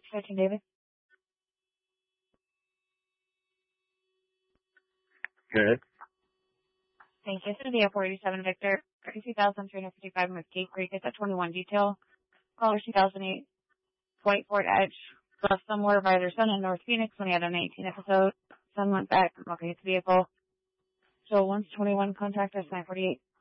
Searching David. Good. Thank you. This is the 487 Victor, 32,355 Mesquite Creek. It's a 21 detail. Caller 2008 White Ford Edge. Left somewhere by their son in North Phoenix when he had an 18 episode. Son went back looking at the vehicle. So once 21 contact us 948.